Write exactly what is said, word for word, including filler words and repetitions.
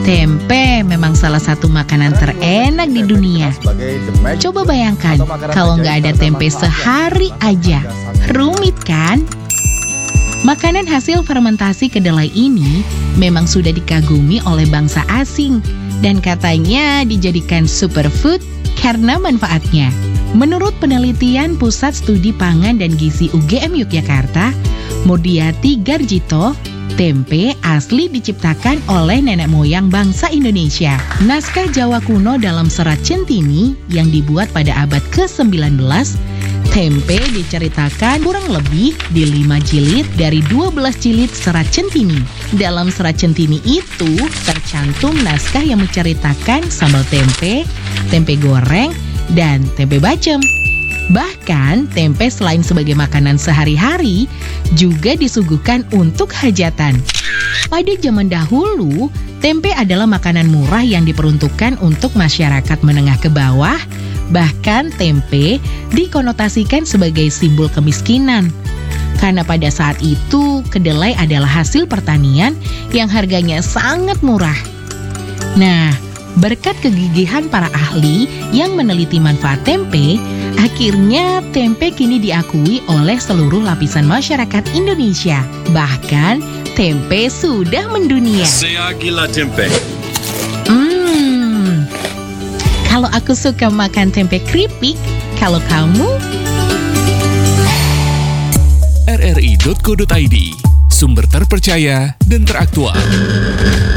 Tempe memang salah satu makanan terenak di dunia. Coba bayangkan kalau nggak ada tempe sehari aja. Rumit kan? Makanan hasil fermentasi kedelai ini memang sudah dikagumi oleh bangsa asing dan katanya dijadikan superfood karena manfaatnya. Menurut penelitian Pusat Studi Pangan dan Gizi U G M Yogyakarta, Mudyati Garjito, tempe asli diciptakan oleh nenek moyang bangsa Indonesia. Naskah Jawa kuno dalam serat Centini yang dibuat pada abad ke sembilan belas, tempe diceritakan kurang lebih di lima jilid dari dua belas jilid serat Centini. Dalam serat Centini itu tercantum naskah yang menceritakan sambal tempe, tempe goreng, dan tempe bacem. Bahkan, tempe selain sebagai makanan sehari-hari, juga disuguhkan untuk hajatan. Pada zaman dahulu, tempe adalah makanan murah yang diperuntukkan untuk masyarakat menengah ke bawah. Bahkan, tempe dikonotasikan sebagai simbol kemiskinan. Karena pada saat itu, kedelai adalah hasil pertanian yang harganya sangat murah. Nah, berkat kegigihan para ahli yang meneliti manfaat tempe, akhirnya tempe kini diakui oleh seluruh lapisan masyarakat Indonesia. Bahkan, tempe sudah mendunia. Saya gila tempe. Hmm, kalau aku suka makan tempe keripik, kalau kamu? r r i titik co titik i d, sumber terpercaya dan teraktual.